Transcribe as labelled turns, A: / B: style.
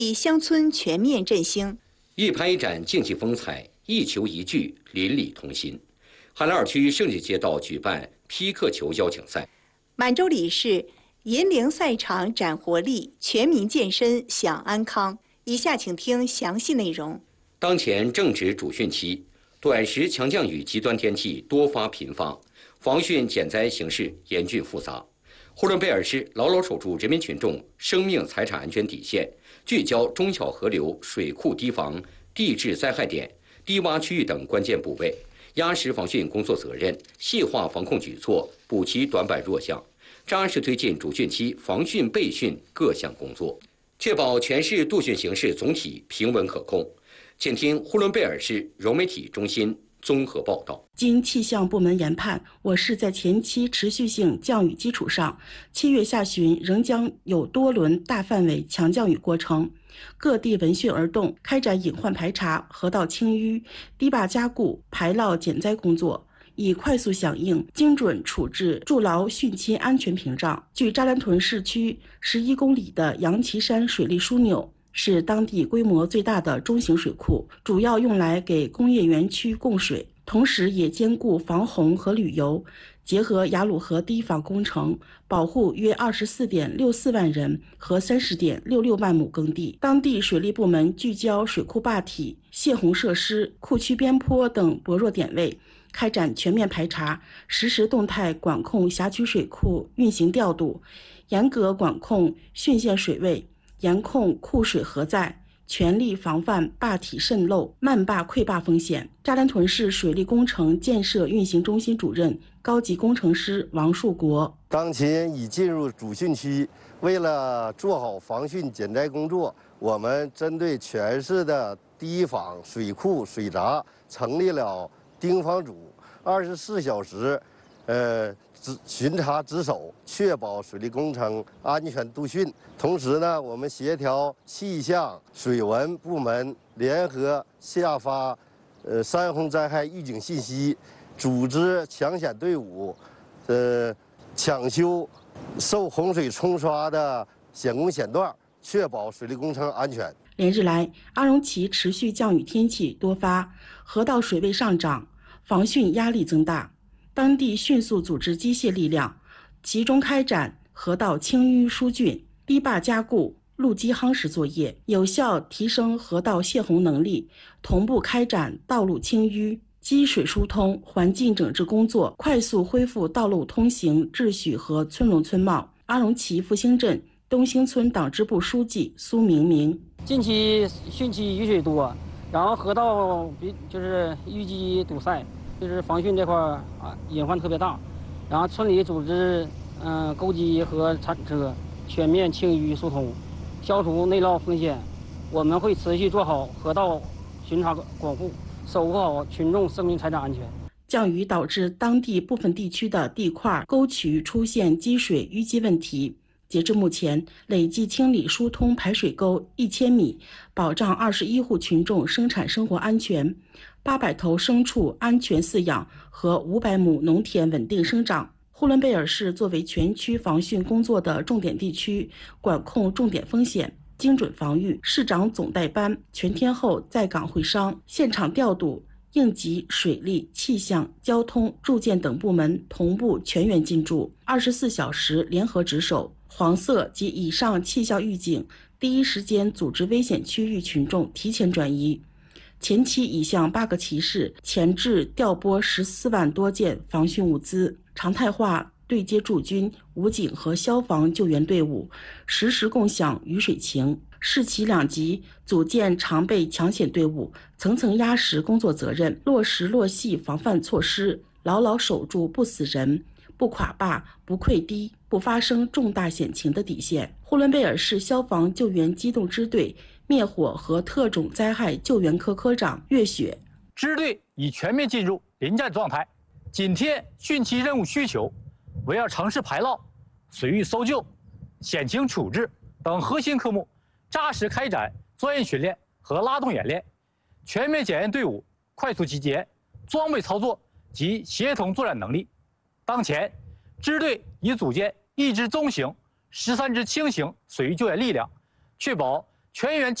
A: 以乡村全面振兴。
B: 一拍一展竞技风采，一球一句邻里同心。海兰尔区胜利街道举办匹克球邀请赛。
A: 满洲里市银陵赛场展活力，全民健身享安康。以下请听详细内容。
B: 当前正值主汛期，短时强降雨极端天气多发频发，防汛减灾形势严峻复杂。呼伦贝尔市牢牢守住人民群众生命财产安全底线，聚焦中小河流、水库堤防、地质灾害点、低洼区域等关键部位，压实防汛工作责任，细化防控举措，补齐短板弱项，扎实推进主汛期防汛备汛各项工作，确保全市杜汛形势总体平稳可控。请听呼伦贝尔市融媒体中心综合报道。
C: 经气象部门研判，我市在前期持续性降雨基础上，7月下旬仍将有多轮大范围强降雨过程，各地闻讯而动，开展隐患排查、河道清淤、堤坝加固、排涝减灾工作，以快速响应、精准处置筑牢汛期安全屏障。距扎兰屯市区11公里的杨岐山水利枢纽是当地规模最大的中型水库，主要用来给工业园区供水，同时也兼顾防洪和旅游，结合雅鲁河堤防工程，保护约24.64万人和30.66万亩耕地。当地水利部门聚焦水库坝体、泄洪设施、库区边坡等薄弱点位，开展全面排查，实时动态管控辖区水库运行调度，严格管控汛限水位，严控库水何在，全力防范坝体渗漏、漫坝溃坝风险。扎兰屯市水利工程建设运行中心主任、高级工程师王树国：
D: 当前已进入主汛期，为了做好防汛减灾工作，我们针对全市的堤防、水库、水闸成立了盯防组，24小时，巡查值守，确保水利工程安全度汛。同时呢，我们协调气象、水文部门联合下发山洪灾害预警信息，组织抢险队伍，抢修受洪水冲刷的险工险段，确保水利工程安全。
C: 连日来，阿荣旗持续降雨天气多发，河道水位上涨，防汛压力增大。当地迅速组织机械力量，集中开展河道清淤疏浚、堤坝加固、路基夯实作业，有效提升河道泄洪能力，同步开展道路清淤、积水疏通、环境整治工作，快速恢复道路通行秩序和村容村貌。阿荣旗复兴镇东兴村党支部书记苏明明：
E: 近期汛期雨水多，然后河道就是淤积堵塞。就是防汛这块隐患特别大，然后村里组织钩机和铲车全面清淤疏通，消除内涝风险。我们会持续做好河道巡查管护，守护好群众生命财产安全。
C: 降雨导致当地部分地区的地块、沟渠出现积水淤积问题。截至目前，累计清理疏通排水沟1000米，保障21户群众生产生活安全，800头牲畜安全饲养和500亩农田稳定生长。呼伦贝尔市作为全区防汛工作的重点地区，管控重点风险，精准防御，市长总代班全天候在岗会商，现场调度，应急、水利、气象、交通、住建等部门同步全员进驻，24小时联合值守。黄色及以上气象预警，第一时间组织危险区域群众提前转移。前期已向8个旗市前置调拨14万多件防汛物资，常态化对接驻军、武警和消防救援队伍，实时共享雨水情。市旗2级组建常备抢险队伍，层层压实工作责任，落实落细防范措施，牢牢守住不死人、不垮坝、不溃堤、不发生重大险情的底线。呼伦贝尔市消防救援机动支队灭火和特种灾害救援科科长岳雪：
F: 支队已全面进入临战状态，紧贴汛期任务需求，围绕城市排涝、水域搜救、险情处置等核心科目，扎实开展专业训练和拉动演练，全面检验队伍快速集结、装备操作及协同作战能力。当前，支队已组建1支中型、13支轻型水域救援力量，确保全员